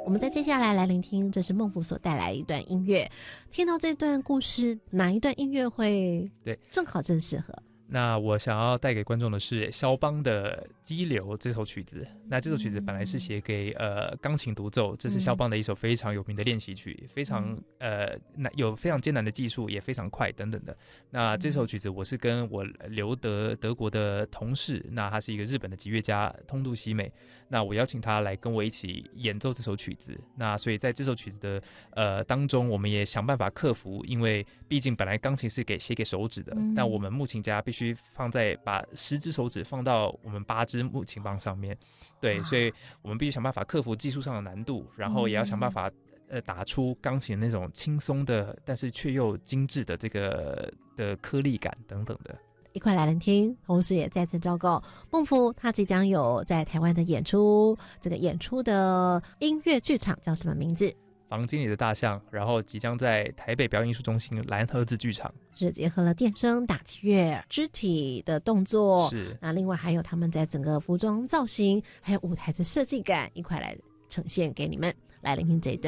我们再接下来聆听，这是孟福所带来一段音乐。听到这段故事，哪一段音乐会正好正适合？ 那我想要带给观众的是肖邦的《激流》这首曲子。那这首曲子本来是写给钢琴独奏，这是肖邦的一首非常有名的练习曲，非常有非常艰难的技术，也非常快等等的。那这首曲子我是跟我留德国的同事，那他是一个日本的吉乐家通渡希美，那我邀请他来跟我一起演奏这首曲子。那所以在这首曲子的当中，我们也想办法克服，因为毕竟本来钢琴是写给手指的，但我们木琴家必须把10只手指放到我们8只木琴棒上面，对，所以我们必须想办法克服技术上的难度，然后也要想办法打出钢琴那种轻松的，但是却又精致的这个的颗粒感等等的。 一块来聆听，同时也再次昭告孟福他即将有在台湾的演出，这个演出的音乐剧场叫什么名字？ 房间里的大象，然后即将在台北表演艺术中心蓝盒子剧场， 是结合了电声、打击乐、肢体的动作， 是那另外还有他们在整个服装造型还有舞台的设计感一块来呈现给你们，来聆听这一段。